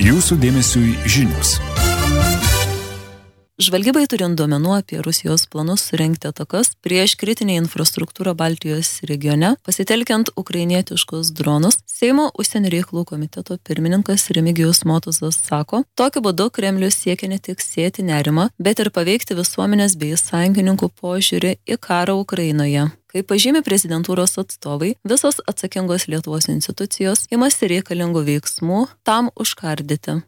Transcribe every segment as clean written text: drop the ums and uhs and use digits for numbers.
Jūsų dėmesiui žinios. Žvalgybai turint duomenų apie Rusijos planus surengti atakas prieš kritinę infrastruktūrą Baltijos regione, pasitelkiant ukrainietiškus dronus, Seimo užsienio reikalų komiteto pirmininkas Remigijus Motuzas sako, tokiu būdu Kremlius siekia ne tik sėti nerimą, bet ir paveikti visuomenės bei sąjungininkų požiūrį į karą Ukrainoje. Kaip pažymi prezidentūros atstovai, visos atsakingos Lietuvos institucijos imasi reikalingų veiksmų tam užkardyti.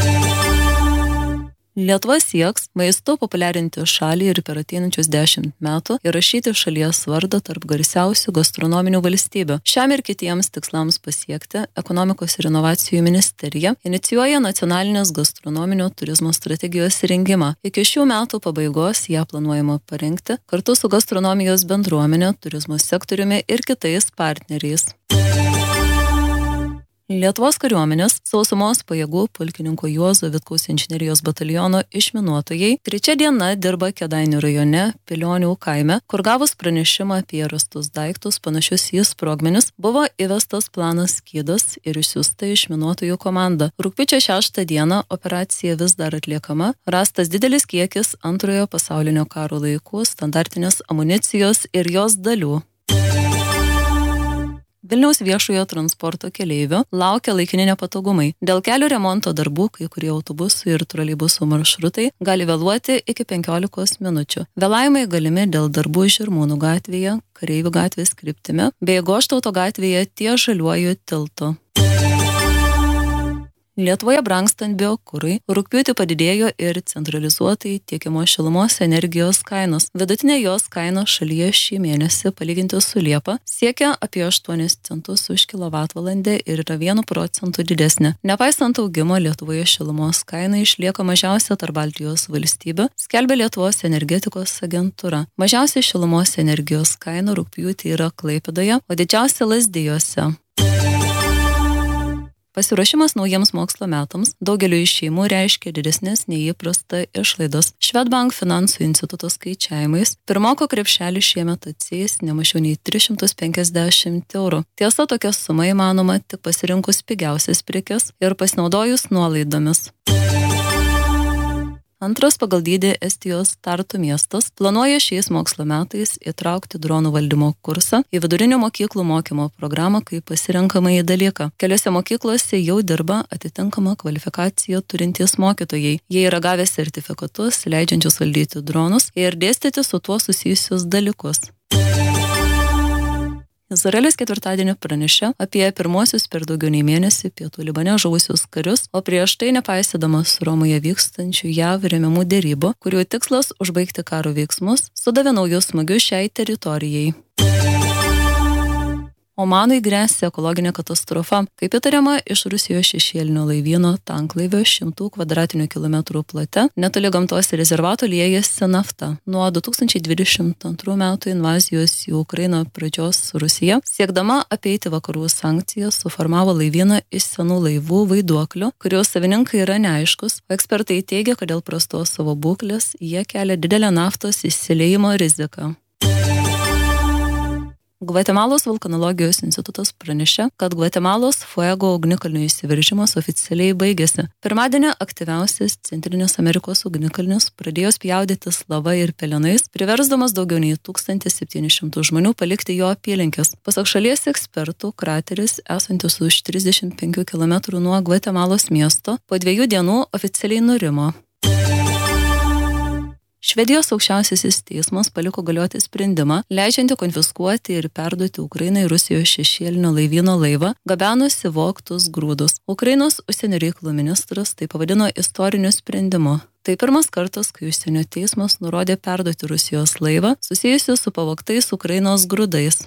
Lietuva sieks maistu populiarinti šalį ir per ateinančius 10 metų įrašyti šalies vardą tarp garsiausių gastronominių valstybių. Šiam ir kitiems tikslams pasiekti Ekonomikos ir inovacijų ministerija inicijuoja nacionalinės gastronominio turizmo strategijos rengimą. Iki šių metų pabaigos ją planuojama parengti kartu su gastronomijos bendruomenė, turizmo sektoriumi ir kitais partneriais. Lietuvos kariuomenės sausumos pajėgų pulkininko Juozo Vitkaus inžinerijos bataliono išminuotojai 3 diena dirba Kėdainių rajone Pilionių kaime, kur gavus pranešimą apie rastus daiktus panašius į sprogmenis, buvo įvestas planas Skydas ir išsiųsta išminuotojų komanda. Rugpjūčio 6 dieną operacija vis dar atliekama, rastas didelis kiekis Antrojo pasaulinio karo laikų standartinės amunicijos ir jos dalių. Vilniaus viešojo transporto keleivių laukia laikini nepatogumai. Dėl kelių remonto darbų kai kurie autobusų ir troleibusų maršrutai gali vėluoti iki 15 minučių. Vėlavimai galimi dėl darbų Žirmūnų gatvėje, Kareivių gatvės kryptimi, bei Goštauto gatvėje ties Žaliuoju tiltu. Lietuvoje brangstant biokurui, rugpjūtį padidėjo ir centralizuotai tiekiamos šilumos energijos kainos. Vidutinė jos kaina šalyje šį mėnesį palyginti su Liepa siekia apie 8 centus už kilovatvalandę ir yra 1% didesnė. Nepaisant augimo, Lietuvoje šilumos kaina išlieka mažiausia tarp Baltijos valstybių, skelbia Lietuvos energetikos agentūra. Mažiausia šilumos energijos kaina rugpjūtį yra Klaipėdoje, o didžiausia Lazdijuose. Pasiruošimas naujiems mokslo metams daugeliu iš šeimų reiškia didesnės nei įprasta išlaidos. Swedbank finansų instituto skaičiavimais pirmoko krepšelį šiemet atsieis ne mažiau nei 350 eurų. Tiesa, tokia suma įmanoma tik pasirinkus pigiausias prekes ir pasinaudojus nuolaidomis. Antras pagal dydį Estijos Tartu miestas planuoja šiais mokslo metais įtraukti dronų valdymo kursą į vidurinių mokyklų mokymo programą kaip pasirenkamąjį dalyką. Keliose mokyklose jau dirba atitinkamą kvalifikaciją turintys mokytojai. Jie yra gavę sertifikatus, leidžiančius valdyti dronus ir dėstyti su tuo susijusius dalykus. Izraelis ketvirtadienį pranešė apie pirmuosius per daugiau nei mėnesį pietų Libane žuvusius karius, o prieš tai nepaisydamas Romoje vykstančių JAV remiamų derybų, kurių tikslas užbaigti karo veiksmus, sudavė naujus smūgius šiai teritorijai. Omanui gresia ekologinė katastrofa. Kaip įtariama, iš Rusijos šešėlinio laivyno tanklaivio 100 kvadratinių kilometrų plote netoli gamtos rezervato liejasi nafta. Nuo 2022 metų invazijos į Ukrainą pradžios Rusija, siekdama apeiti vakarų sankcijas, suformavo laivyną iš senų laivų vaiduoklių, kurių savininkai yra neaiškus, o ekspertai teigia, kad dėl prastos savo būklės jie kelia didelę naftos išsiliejimo riziką. Gvatemalos vulkanologijos institutas pranešė, kad Gvatemalos Fuego ugnikalnių įsiveržimas oficialiai baigėsi. Pirmadienį aktyviausias Centrinės Amerikos ugnikalnis pradėjo spjaudytis lava ir pelenais, priversdamas daugiau nei 1700 žmonių palikti jo apylinkes. Pasak šalies ekspertų, krateris, esantis už 35 km nuo Gvatemalos miesto, po 2 dienų oficialiai nurimo. Švedijos aukščiausiasis teismas paliko galioti sprendimą, leidžiantį konfiskuoti ir perduoti Ukrainai Rusijos šešėlinio laivyno laivą, gabenusi vogtus grūdus. Ukrainos užsienio reikalų ministras tai pavadino istoriniu sprendimu. Tai pirmas kartas, kai užsienio teismas nurodė perduoti Rusijos laivą, susijusiu su pavogtais Ukrainos grūdais.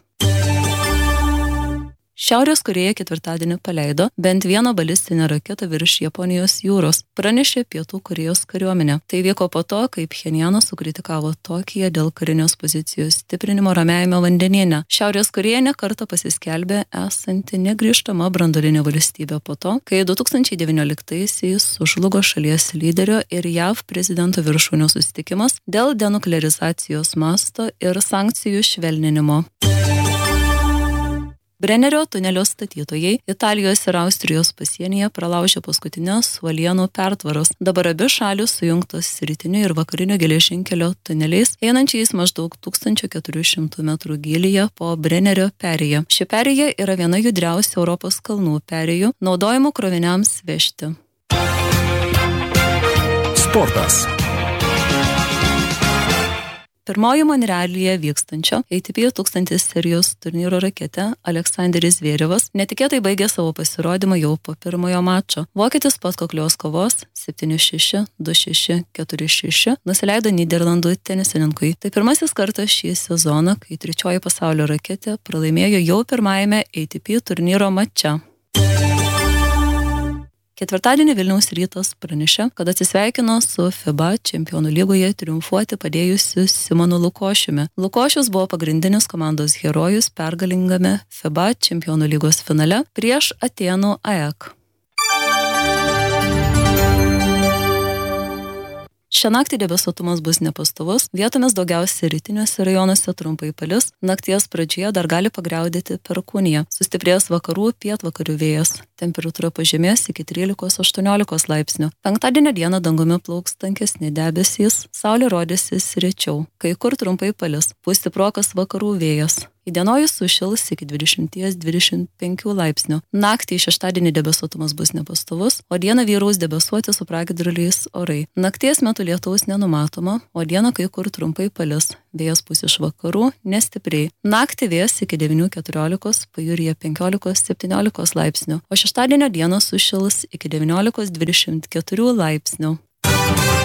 Šiaurės Korėja ketvirtadienį paleido bent vieną balistinę raketą virš Japonijos jūros, pranešė Pietų Korėjos kariuomenė. Tai vyko po to, kai Pchenjanas sukritikavo Tokiją dėl karinės pozicijos stiprinimo Ramiajame vandenyne. Šiaurės Korėja ne kartą pasiskelbė esanti negrįžtama branduolinė valstybė po to, kai 2019-aisiais sužlugo šalies lyderio ir JAV prezidento viršūnių susitikimas dėl denuklearizacijos masto ir sankcijų švelninimo. Brennerio tunelio statytojai Italijos ir Austrijos pasienyje pralaužė paskutinės uolienų pertvaros. Dabar abi šalis sujungtos rytiniu ir vakariniu geležinkelio tuneliais, einančiais maždaug 1400 metrų gylyje po Brennerio perėją. Ši perėja yra viena judriausių Europos kalnų perėjų, naudojamų kroviniams vežti. Sportas. Pirmoji Monrealyje vykstančio ATP 1000 serijos turnyro raketė Aleksandris Zverevas netikėtai baigė savo pasirodymą jau po pirmojo mačo. Vokietis po atkaklios kovos 7-6, 2-6, 4-6 nusileido Nyderlandų tenisininkui. Tai pirmasis kartas šį sezoną, kai trečioji pasaulio raketė pralaimėjo jau pirmajame ATP turnyro mače. Ketvirtadienį Vilniaus Rytas pranešė, kad atsisveikino su FIBA Čempionų lygoje triumfuoti padėjusiu Simonu Lukošiumi. Lukošius buvo pagrindinis komandos herojus pergalingame FIBA Čempionų lygos finale prieš Atėnų AEK. Šią naktį debesuotumas bus nepastovus, vietomis daugiausiai rytiniuose rajonuose trumpai palis, nakties pradžioje dar gali pagriaudėti perkūnija, sustiprės vakarų pietvakarių vėjas, temperatūra pažemės iki 13-18 laipsnių. Penktadienio dieną dangumi plauks tankesni debesys, saulė rodysis rečiau, kai kur trumpai palis, pūs stiprokas vakarų vėjas. Įdienojus sušils iki 20-25 laipsnių. Naktį šeštadienį debesuotumas bus nepastovus, o dieną vyraus debesuoti su pragiedruliais orai. Nakties metu lietaus nenumatoma, o dieną kai kur trumpai palis. Vėjas pūs iš vakarų, nestipriai. Naktį vėjas iki 9-14, pajūryje 15-17 laipsnių, o šeštadienio dieną sušils iki 19-24 laipsnių.